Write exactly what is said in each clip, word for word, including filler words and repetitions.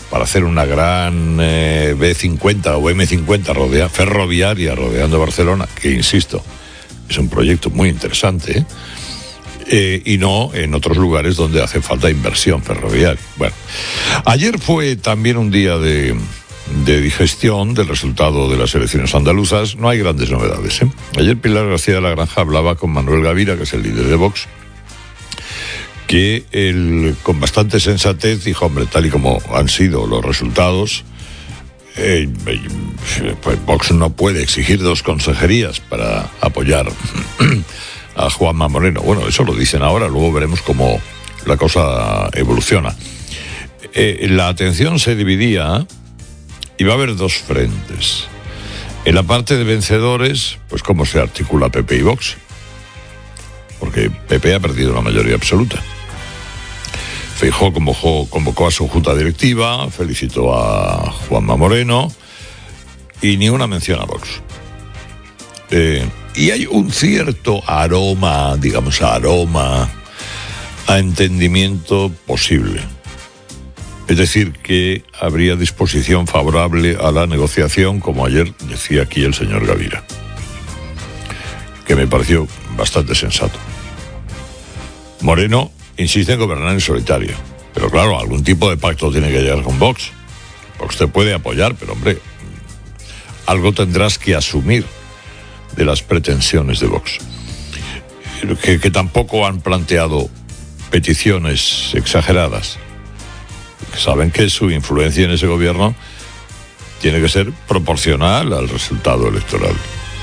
para hacer una gran eh, B cincuenta o M cincuenta rodea, ferroviaria rodeando Barcelona, que insisto, es un proyecto muy interesante, ¿eh? Eh, y no en otros lugares donde hace falta inversión ferroviaria. Bueno, ayer fue también un día de, de digestión del resultado de las elecciones andaluzas. No hay grandes novedades, ¿eh? Ayer Pilar García de la Granja hablaba con Manuel Gavira, que es el líder de Vox, que él, con bastante sensatez, dijo, hombre, tal y como han sido los resultados, eh, pues Vox no puede exigir dos consejerías para apoyar a Juanma Moreno. Bueno, eso lo dicen ahora, luego veremos cómo la cosa evoluciona. Eh, la atención se dividía y va a haber dos frentes. En la parte de vencedores, pues cómo se articula P P y Vox, porque P P ha perdido la mayoría absoluta. Feijóo convocó, convocó a su junta directiva, felicitó a Juanma Moreno y ni una mención a Vox. Eh, y hay un cierto aroma, digamos, aroma a entendimiento posible. Es decir, que habría disposición favorable a la negociación, como ayer decía aquí el señor Gavira, que me pareció bastante sensato. Moreno insiste en gobernar en solitario, pero claro, algún tipo de pacto tiene que llegar con Vox. Vox te puede apoyar, pero hombre, algo tendrás que asumir de las pretensiones de Vox, que, que tampoco han planteado peticiones exageradas. Saben que su influencia en ese gobierno tiene que ser proporcional al resultado electoral.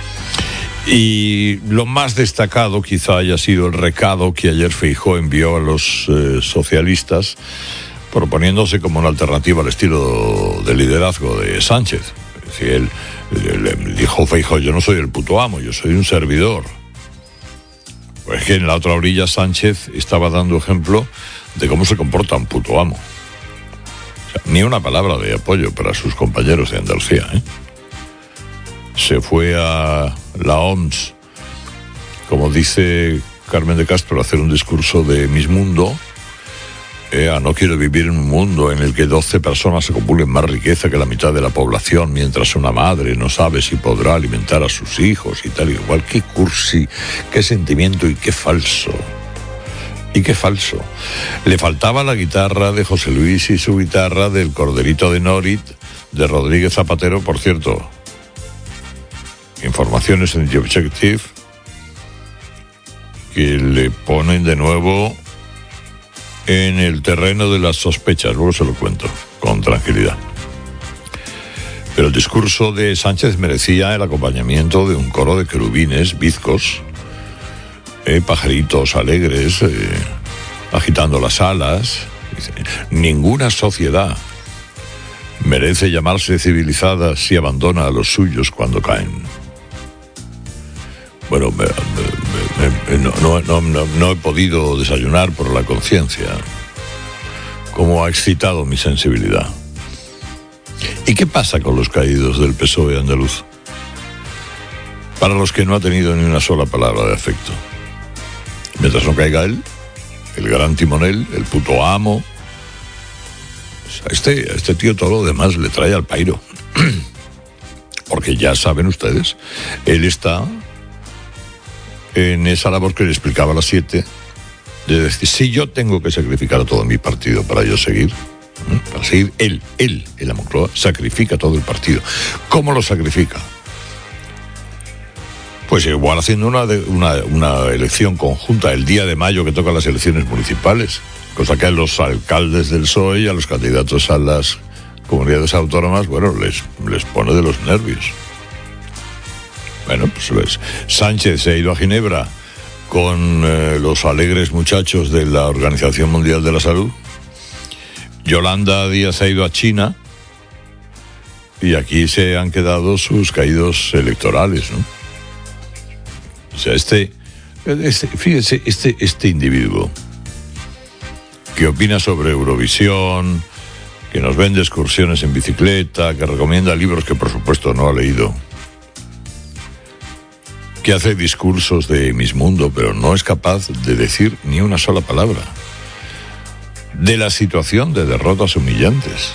Y lo más destacado quizá haya sido el recado que ayer Feijóo envió a los eh, socialistas, proponiéndose como una alternativa al estilo de liderazgo de Sánchez. Es decir, él, él dijo Feijóo, yo no soy el puto amo, yo soy un servidor. Pues que en la otra orilla Sánchez estaba dando ejemplo de cómo se comporta un puto amo. O sea, ni una palabra de apoyo para sus compañeros de Andalucía, ¿eh? Se fue a la O M S, como dice Carmen de Castro, a hacer un discurso de Miss Mundo. Eh, no quiero vivir en un mundo en el que doce personas acumulen más riqueza que la mitad de la población, mientras una madre no sabe si podrá alimentar a sus hijos y tal y igual. Qué cursi, qué sentimiento y qué falso. Y qué falso. Le faltaba la guitarra de José Luis y su guitarra del Corderito de Norit, de Rodríguez Zapatero, por cierto. Informaciones en The Objective que le ponen de nuevo en el terreno de las sospechas. Luego se lo cuento con tranquilidad. Pero el discurso de Sánchez merecía el acompañamiento de un coro de querubines bizcos, eh, pajaritos alegres, eh, agitando las alas. Ninguna sociedad merece llamarse civilizada si abandona a los suyos cuando caen. Bueno, me, me, me, no, no, no, no he podido desayunar por la conciencia. Cómo ha excitado mi sensibilidad. ¿Y qué pasa con los caídos del P S O E andaluz? Para los que no ha tenido ni una sola palabra de afecto. Mientras no caiga él, el gran timonel, el puto amo. A este, a este tío todo lo demás le trae al pairo. Porque ya saben ustedes, él está en esa labor que le explicaba a las siete, de decir, si yo tengo que sacrificar a todo mi partido para yo seguir, ¿eh? para seguir, él, él, en la Moncloa, sacrifica todo el partido. ¿Cómo lo sacrifica? Pues igual haciendo una, de, una, una elección conjunta el día de mayo que tocan las elecciones municipales, cosa que a los alcaldes del P S O E y a los candidatos a las comunidades autónomas, bueno, les, les pone de los nervios. Bueno, pues ves, Sánchez se ha ido a Ginebra con eh, los alegres muchachos de la Organización Mundial de la Salud. Yolanda Díaz ha ido a China y aquí se han quedado sus caídos electorales, ¿no? O sea, este, este fíjese, este, este individuo que opina sobre Eurovisión, que nos vende excursiones en bicicleta, que recomienda libros que por supuesto no ha leído, que hace discursos de Miss Mundo, pero no es capaz de decir ni una sola palabra de la situación de derrotas humillantes